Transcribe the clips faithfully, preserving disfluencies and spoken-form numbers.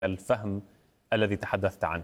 الفهم الذي تحدثت عنه؟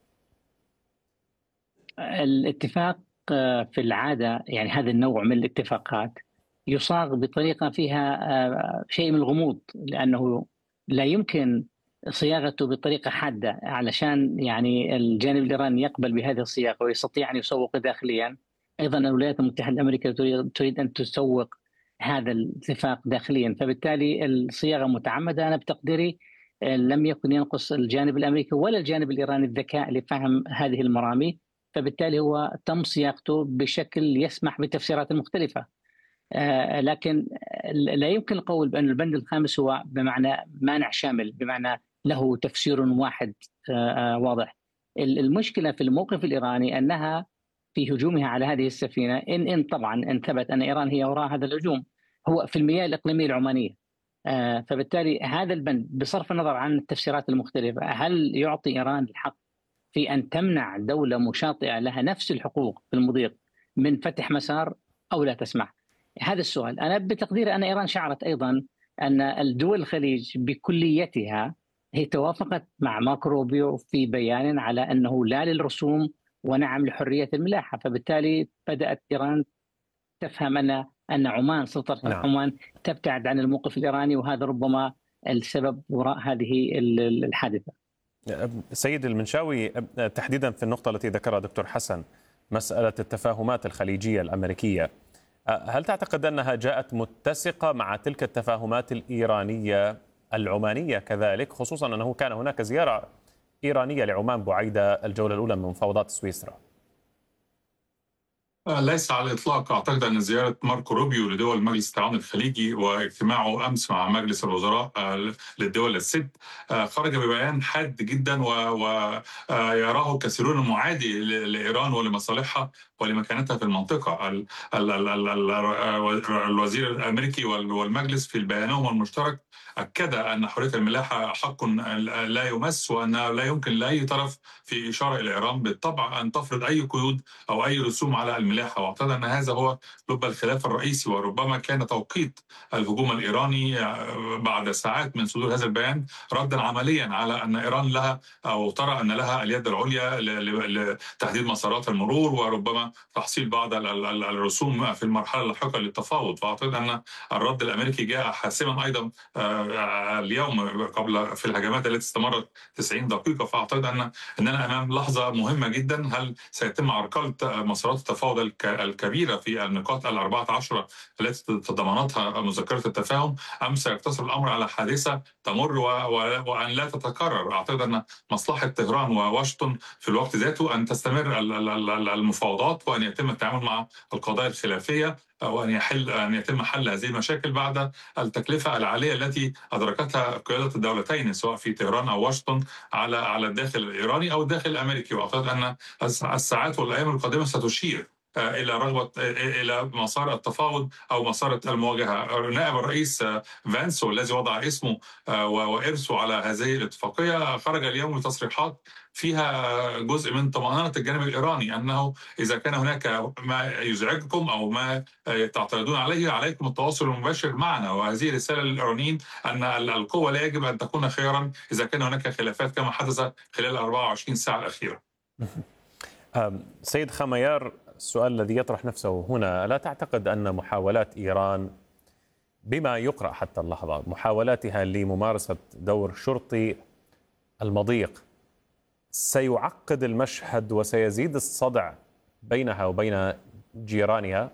الاتفاق آه، في العادة، يعني هذا النوع من الاتفاقات يصاغ بطريقة فيها آه، شيء من الغموض، لأنه لا يمكن صياغته بطريقة حادة علشان يعني الجانب الإيراني يقبل بهذه الصياغة ويستطيع أن يسوق داخليا. أيضا الولايات المتحدة الأمريكية تريد تريد أن تسوق هذا الاتفاق داخليا، فبالتالي الصياغة متعمدة. أنا بتقديري آه، لم يكن ينقص الجانب الأمريكي ولا الجانب الإيراني الذكاء لفهم هذه المرامي، فبالتالي هو تم صياغته بشكل يسمح بالتفسيرات المختلفة. آه، لكن لا يمكن القول بأن البند الخامس هو بمعنى مانع شامل، بمعنى له تفسير واحد آه، آه، واضح. المشكلة في الموقف الإيراني أنها في هجومها على هذه السفينة، إن إن طبعا إن ثبت أن إيران هي وراء هذا الهجوم، هو في المياه الإقليمية العمانية. آه، فبالتالي هذا البند بصرف النظر عن التفسيرات المختلفة، هل يعطي إيران الحق في أن تمنع دولة مشاطئة لها نفس الحقوق في المضيق من فتح مسار أو لا تسمح؟ هذا السؤال. أنا بتقديري أن إيران شعرت أيضا أن الدول الخليج بكليتها هي توافقت مع ماركو روبيو في بيان على أنه لا للرسوم ونعم لحرية الملاحة، فبالتالي بدأت إيران تفهم أن أن عمان، سلطة نعم. عمان تبتعد عن الموقف الإيراني، وهذا ربما السبب وراء هذه الحادثة. سيد المنشاوي، تحديدا في النقطة التي ذكرها دكتور حسن، مسألة التفاهمات الخليجية الأمريكية، هل تعتقد أنها جاءت متسقة مع تلك التفاهمات الإيرانية العمانية كذلك، خصوصا أنه كان هناك زيارة إيرانية لعمان بعيد الجولة الأولى من مفاوضات سويسرا؟ ليس على الإطلاق. أعتقد أن زيارة ماركو روبيو لدول مجلس التعاون الخليجي واجتماعه أمس مع مجلس الوزراء للدول الست خرج ببيان حاد جدا ويراه كثيرون معادي لإيران ولمصالحها ولمكانتها في المنطقة. الوزير الأمريكي والمجلس في بيانهم المشترك أكد أن حرية الملاحة حق لا يمس، وأن لا يمكن لأي طرف في إشارة إلى إيران بالطبع أن تفرض أي قيود أو أي رسوم على الملاحة. واعتقد أن هذا هو لب الخلاف الرئيسي، وربما كان توقيت الهجوم الإيراني بعد ساعات من صدور هذا البيان ردا عمليا على أن إيران لها أو ترى أن لها اليد العليا لتحديد مسارات المرور وربما تحصيل بعض الرسوم في المرحلة اللاحقة للتفاوض. فأعتقد أن الرد الأمريكي جاء حاسما أيضا اليوم قبل في الهجمات التي استمرت تسعين دقيقة. فأعتقد أن أننا أمام لحظة مهمة جدا. هل سيتم عرقلة مسارات التفاوض الكبيرة في النقاط الأربعة عشر التي تضمنتها مذكرة التفاهم، أم سيقتصر الأمر على حادثة تمر وأن لا تتكرر؟ أعتقد أن مصلحة طهران وواشنطن في الوقت ذاته أن تستمر المفاوضات وأن يتم التعامل مع القضايا الخلافية وأن يحل أن يتم حل هذه المشاكل بعد التكلفة العالية التي أدركتها قيادة الدولتين سواء في طهران أو واشنطن على على الداخل الإيراني أو الداخل الأمريكي. وأعتقد أن الساعات والأيام القادمة ستشير إلى رغبة إلى مسار التفاوض أو مسار المواجهة. نائب الرئيس فانس الذي وضع اسمه وإرثه على هذه الاتفاقية خرج اليوم بتصريحات فيها جزء من طمأنينة الجانب الإيراني أنه إذا كان هناك ما يزعجكم أو ما تعترضون عليه عليكم التواصل المباشر معنا. وهذه رسالة للإيرانيين أن القوة لا يجب أن تكون خيارا إذا كان هناك خلافات كما حدث خلال الأربع وعشرين ساعة الأخيرة. سيد خميار، السؤال الذي يطرح نفسه هنا، ألا تعتقد أن محاولات إيران بما يقرأ حتى اللحظة محاولاتها لممارسة دور شرطي المضيق سيعقد المشهد وسيزيد الصدع بينها وبين جيرانها؟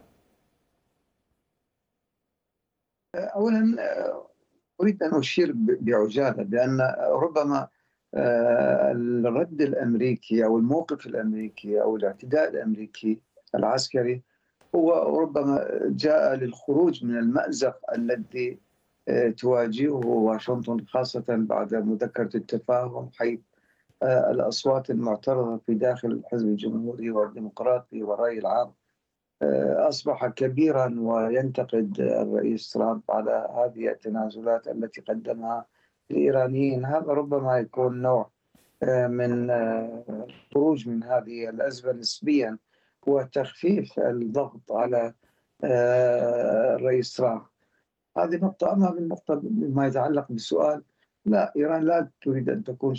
أولا أريد أن أشير بعجالة بأن ربما الرد الأمريكي أو الموقف الأمريكي أو الاعتداء الأمريكي العسكري هو ربما جاء للخروج من المأزق الذي تواجهه واشنطن خاصة بعد مذكرة التفاهم، حيث الأصوات المعترضة في داخل الحزب الجمهوري والديمقراطي والرأي العام أصبح كبيرا، وينتقد الرئيس ترامب على هذه التنازلات التي قدمها الإيرانيين. هذا ربما يكون نوع من الخروج من هذه الأزمة نسبيا وتخفيف الضغط على الرئيس ترامب. هذه نقطة. أما بالنقطة بما يتعلق بالسؤال، لا، إيران لا تريد أن تكون